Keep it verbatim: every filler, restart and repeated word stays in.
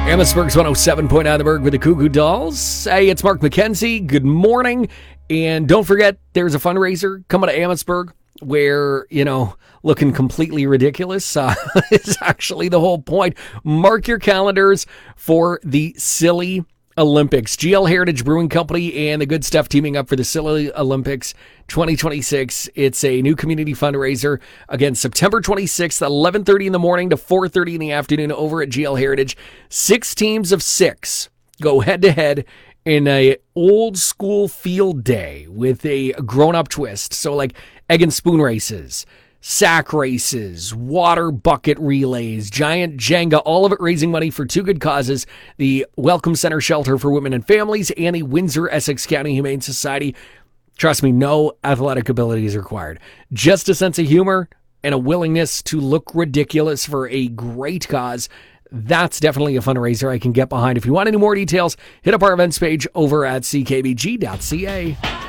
Amherstburg's one oh seven point nine The Berg with the Cuckoo Dolls. Hey, it's Mark McKenzie. Good morning. And don't forget, there's a fundraiser coming to Amherstburg where, you know, looking completely ridiculous uh, is actually the whole point. Mark your calendars for the Silly Olympics. G L Heritage Brewing Company and the Good Stuff teaming up for the Silly Olympics twenty twenty-six. It's a new community fundraiser. Again, September twenty-sixth, eleven thirty in the morning to four thirty in the afternoon over at G L Heritage. Six teams of six go head-to-head in a old school field day with a grown-up twist. So like egg and spoon races, sack races, water bucket relays, giant Jenga, all of it raising money for two good causes, the Welcome Center Shelter for Women and Families and the Windsor-Essex County Humane Society. Trust me, no athletic ability is required. Just a sense of humor and a willingness to look ridiculous for a great cause. That's definitely a fundraiser I can get behind. If you want any more details, hit up our events page over at c k b g dot c a.